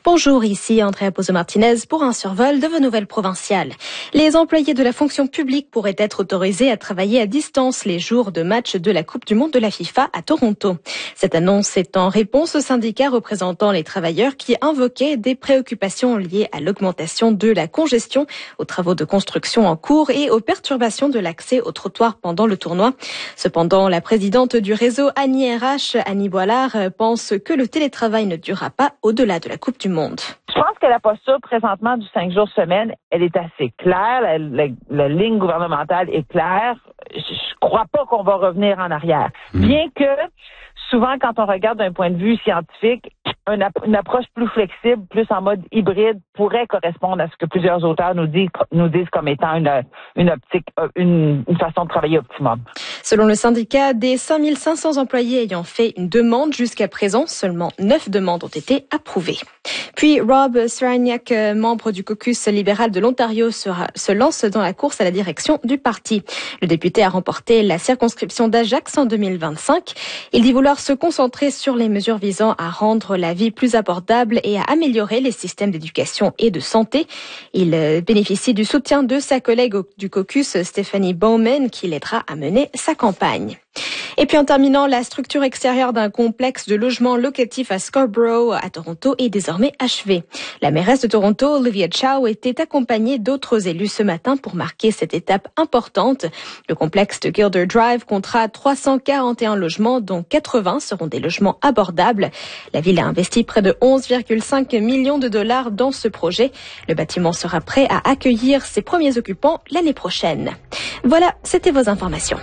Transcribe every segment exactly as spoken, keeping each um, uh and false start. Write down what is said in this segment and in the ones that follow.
Bonjour, ici Andrea Pozo-Martinez pour un survol de vos nouvelles provinciales. Les employés de la fonction publique pourraient être autorisés à travailler à distance les jours de match de la Coupe du Monde de la FIFA à Toronto. Cette annonce est en réponse aux syndicats représentant les travailleurs qui invoquaient des préoccupations liées à l'augmentation de la congestion, aux travaux de construction en cours et aux perturbations de l'accès aux trottoirs pendant le tournoi. Cependant, la présidente du réseau Annie R H, Annie Boilard, pense que le télétravail ne durera pas au-delà de la Coupe du Monde. Je pense que la posture présentement du cinq jours semaine, elle est assez claire. La, la, la ligne gouvernementale est claire. Je, je crois pas qu'on va revenir en arrière. Mmh. Bien que, souvent, quand on regarde d'un point de vue scientifique, une, une approche plus flexible, plus en mode hybride, pourrait correspondre à ce que plusieurs auteurs nous disent, nous disent comme étant une, une optique, une, une façon de travailler optimum. Selon le syndicat, des cinq mille cinq cents employés ayant fait une demande jusqu'à présent, seulement neuf demandes ont été approuvées. Puis Rob Sereniak, membre du caucus libéral de l'Ontario, sera, se lance dans la course à la direction du parti. Le député a remporté la circonscription d'Ajax en deux mille vingt-cinq. Il dit vouloir se concentrer sur les mesures visant à rendre la vie plus abordable et à améliorer les systèmes d'éducation et de santé. Il bénéficie du soutien de sa collègue du caucus, Stephanie Bowman, qui l'aidera à mener sa campagne. Et puis en terminant, la structure extérieure d'un complexe de logements locatifs à Scarborough, à Toronto, est désormais achevée. La mairesse de Toronto, Olivia Chow, était accompagnée d'autres élus ce matin pour marquer cette étape importante. Le complexe de Gilder Drive comptera trois cent quarante et un logements, dont quatre-vingts seront des logements abordables. La ville a investi près de onze virgule cinq millions de dollars dans ce projet. Le bâtiment sera prêt à accueillir ses premiers occupants l'année prochaine. Voilà, c'était vos informations.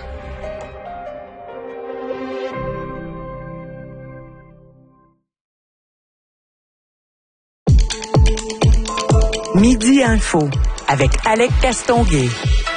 Midi Info avec Alec Castonguay.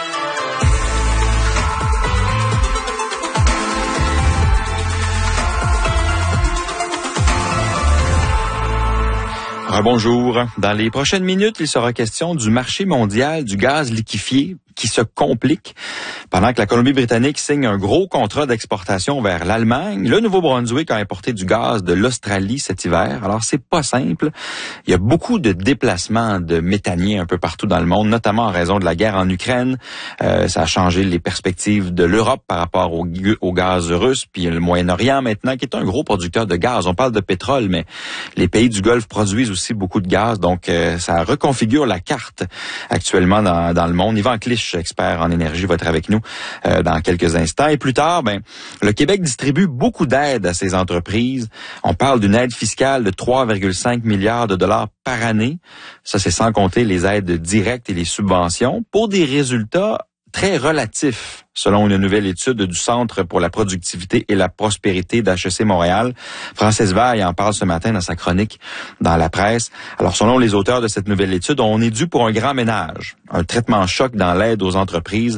Bonjour. Dans les prochaines minutes, il sera question du marché mondial du gaz liquéfié qui se complique pendant que la Colombie-Britannique signe un gros contrat d'exportation vers l'Allemagne. Le Nouveau-Brunswick a importé du gaz de l'Australie cet hiver. Alors, c'est pas simple. Il y a beaucoup de déplacements de méthaniers un peu partout dans le monde, notamment en raison de la guerre en Ukraine. Euh, ça a changé les perspectives de l'Europe par rapport au, au gaz russe, puis le Moyen-Orient maintenant, qui est un gros producteur de gaz. On parle de pétrole, mais les pays du Golfe produisent aussi beaucoup de gaz. Donc, euh, ça reconfigure la carte actuellement dans, dans le monde. Yvan Clich, expert en énergie, va être avec nous euh, dans quelques instants. Et plus tard, ben, le Québec distribue beaucoup d'aides à ses entreprises. On parle d'une aide fiscale de trois virgule cinq milliards de dollars par année. Ça, c'est sans compter les aides directes et les subventions pour des résultats très relatifs, selon une nouvelle étude du Centre pour la productivité et la prospérité d'H E C Montréal. Francis Veil en parle ce matin dans sa chronique dans la presse. Alors, selon les auteurs de cette nouvelle étude, on est dû pour un grand ménage, un traitement choc dans l'aide aux entreprises